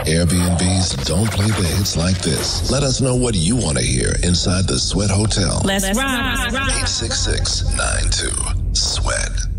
Airbnbs don't play the hits like this. Let us know what you want to hear inside the Sweat Hotel. Let's rock. 866-92-SWEAT.